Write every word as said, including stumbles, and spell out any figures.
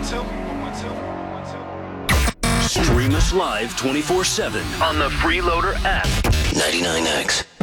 Stream us live twenty-four seven on the Freeloader app. ninety-nine X.